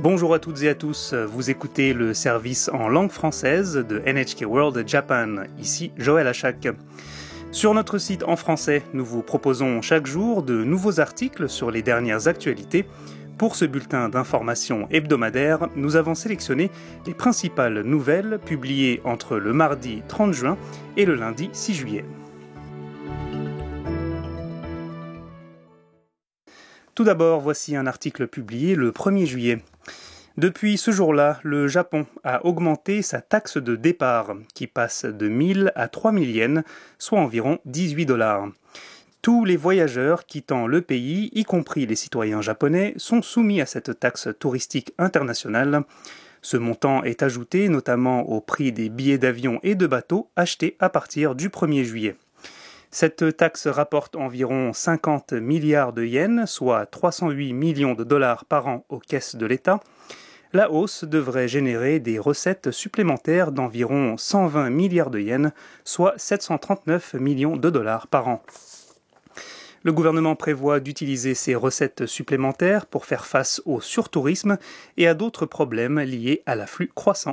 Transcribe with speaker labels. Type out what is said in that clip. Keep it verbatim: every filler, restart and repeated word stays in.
Speaker 1: Bonjour à toutes et à tous, vous écoutez le service en langue française de N H K World Japan, ici Joël Achak. Sur notre site en français, nous vous proposons chaque jour de nouveaux articles sur les dernières actualités. Pour ce bulletin d'information hebdomadaire, nous avons sélectionné les principales nouvelles publiées entre le mardi trente juin et le lundi six juillet. Tout d'abord, voici un article publié le premier juillet. Depuis ce jour-là, le Japon a augmenté sa taxe de départ, qui passe de mille à trois mille yens, soit environ dix-huit dollars. Tous les voyageurs quittant le pays, y compris les citoyens japonais, sont soumis à cette taxe touristique internationale. Ce montant est ajouté notamment au prix des billets d'avion et de bateau achetés à partir du premier juillet. Cette taxe rapporte environ cinquante milliards de yens, soit trois cent huit millions de dollars par an aux caisses de l'État. La hausse devrait générer des recettes supplémentaires d'environ cent vingt milliards de yens, soit sept cent trente-neuf millions de dollars par an. Le gouvernement prévoit d'utiliser ces recettes supplémentaires pour faire face au surtourisme et à d'autres problèmes liés à l'afflux croissant